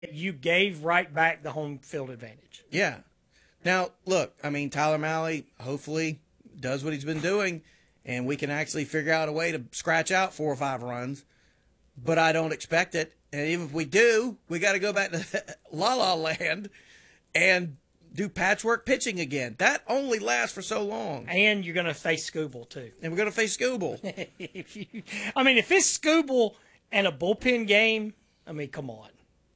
You gave right back the home field advantage. Yeah. Now, look, I mean, Tyler Mahle hopefully does what he's been doing, and we can actually figure out a way to scratch out 4 or 5 runs, but I don't expect it. And even if we do, we got to go back to la-la land and do patchwork pitching again. That only lasts for so long. And you're going to face Skubal, too. And we're going to face Skubal. If it's Skubal and a bullpen game, I mean, come on.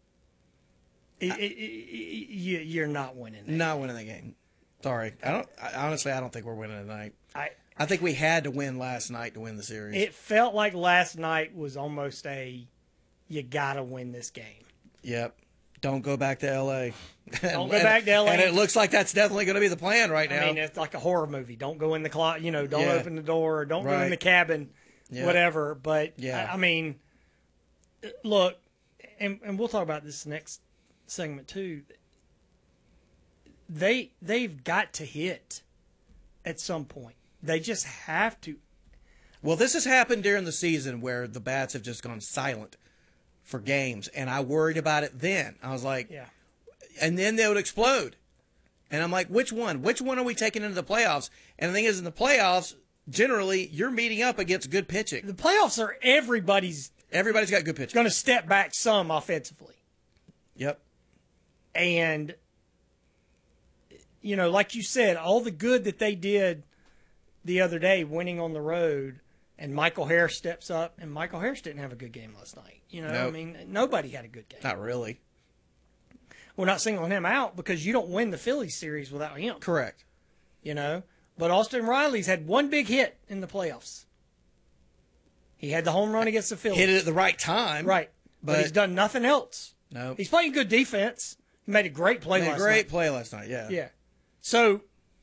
You're not winning that. Not winning the game. Sorry. Honestly, I don't think we're winning tonight. I think we had to win last night to win the series. It felt like last night was almost you got to win this game. Yep. Don't go back to L.A. Don't go back to L.A. And it looks like that's definitely going to be the plan right now. I mean, it's like a horror movie. Don't go in the closet, don't open the door, don't go in the cabin, whatever. But, I mean, look, and we'll talk about this next segment too. They've got to hit at some point. They just have to. Well, this has happened during the season where the bats have just gone silent for games, and I worried about it then. I was like, and then they would explode. And I'm like, which one? Which one are we taking into the playoffs? And the thing is, in the playoffs, generally, you're meeting up against good pitching. The playoffs are everybody's got good pitching. Going to step back some offensively. Yep. And, like you said, all the good that they did the other day, winning on the road, and Michael Harris steps up, and Michael Harris didn't have a good game last night. Nope. I mean, nobody had a good game. Not really. We're not singling him out because you don't win the Phillies series without him. Correct. But Austin Riley's had one big hit in the playoffs. He had the home run against the Phillies. Hit it at the right time. Right. But he's done nothing else. No. He's playing good defense. He made a great play last night. Great play last night, yeah. Yeah. So,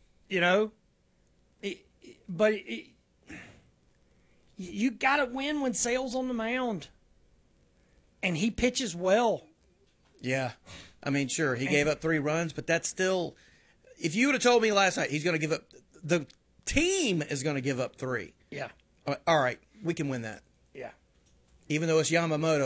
you got to win when Sale's on the mound. And he pitches well. Yeah. I mean, sure, he gave up 3 runs, but that's still, if you would have told me last night he's going to give up, the team is going to give up 3. Yeah. All right, we can win that. Yeah. Even though it's Yamamoto,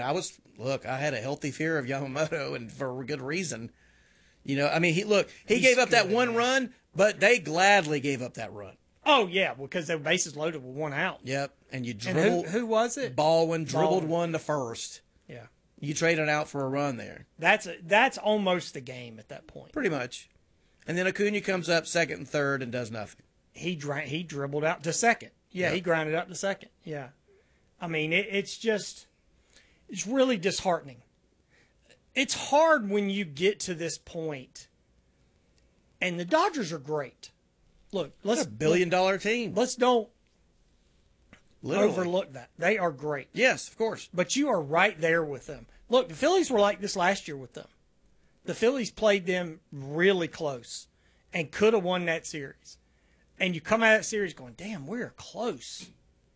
I had a healthy fear of Yamamoto, and for a good reason. He gave up that 1 run, but they gladly gave up that run. Oh, yeah, because their bases loaded with 1 out. Yep, and you dribbled. And who was it? Baldwin dribbled 1 to first. Yeah. You traded out for a run there. That's almost the game at that point. Pretty much. And then Acuna comes up second and third and does nothing. He dribbled out to second. Yeah, he grounded up to second. Yeah. I mean, it's really disheartening. It's hard when you get to this point, and the Dodgers are great. Look, let's a $1 billion team. Let's don't Literally overlook that. They are great. Yes, of course. But you are right there with them. Look, the Phillies were like this last year with them. The Phillies played them really close and could have won that series. And you come out of that series going, damn, we're close.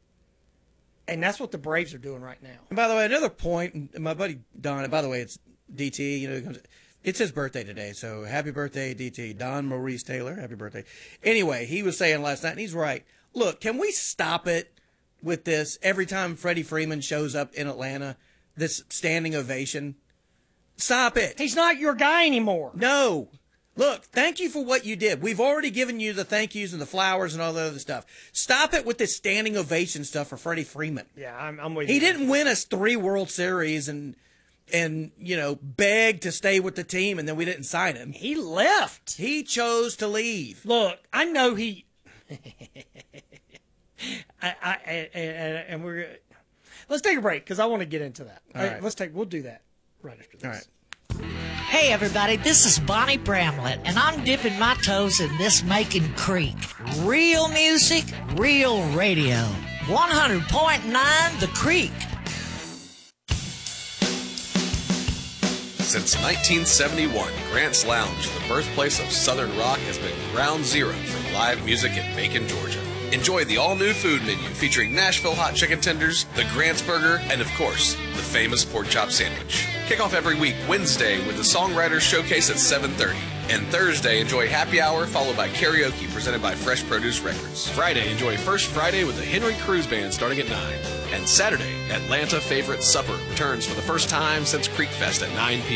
And that's what the Braves are doing right now. And by the way, another point, my buddy Don, by the way, it's DT, it's his birthday today, so happy birthday, DT. Don Maurice Taylor, happy birthday. Anyway, he was saying last night, and he's right, look, can we stop it with this every time Freddie Freeman shows up in Atlanta, this standing ovation? Stop it. He's not your guy anymore. No. Look, thank you for what you did. We've already given you the thank yous and the flowers and all the other stuff. Stop it with this standing ovation stuff for Freddie Freeman. Yeah, I'm with you. He didn't win us 3 World Series and begged to stay with the team, and then we didn't sign him. He left. He chose to leave. Look, I know he. And we're. Let's take a break because I want to get into that. All right. We'll do that right after this. All right. Hey everybody, this is Bonnie Bramlett, and I'm dipping my toes in this Macon Creek. Real music, real radio. 100.9 The Creek. Since 1971, Grant's Lounge, the birthplace of Southern rock, has been ground zero for live music in Macon, Georgia. Enjoy the all-new food menu featuring Nashville hot chicken tenders, the Grant's Burger, and of course, the famous pork chop sandwich. Kick off every week Wednesday with the Songwriters Showcase at 7:30. And Thursday, enjoy happy hour followed by karaoke presented by Fresh Produce Records. Friday, enjoy First Friday with the Henry Cruz Band starting at 9. And Saturday, Atlanta Favorite Supper returns for the first time since Creek Fest at 9 p.m.